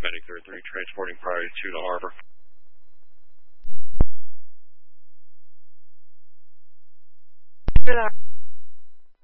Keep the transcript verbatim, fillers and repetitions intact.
Medic zero three, transporting priority two to Harbor. To the